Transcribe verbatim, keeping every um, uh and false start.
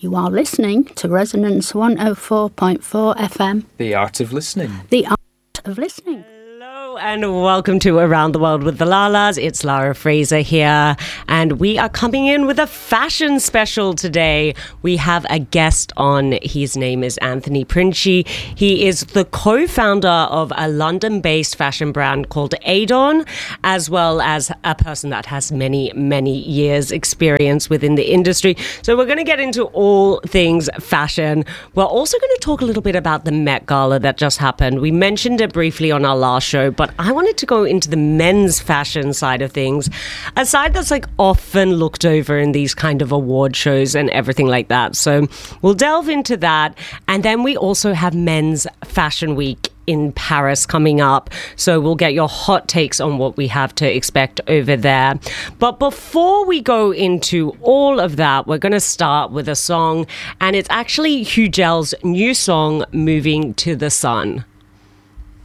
You are listening to Resonance one oh four point four F M. The art of listening. The art of listening. Hello and welcome to Around the World with the Lalas. It's Lara Fraser here, and we are coming in with a fashion special today. We have a guest on. His name is Anthony Princi. He is the co-founder of a London-based fashion brand called Adorn, as well as a person that has many, many years experience within the industry. So we're going to get into all things fashion. We're also going to talk a little bit about the Met Gala that just happened. We mentioned it briefly on our last show, but I wanted to go into the men's fashion side of things, a side that's like often looked over in these kind of award shows and everything like that. So we'll delve into that. And then we also have Men's Fashion Week in Paris coming up. So we'll get your hot takes on what we have to expect over there. But before we go into all of that, we're going to start with a song. And it's actually Hugel new song, Moving to the Sun.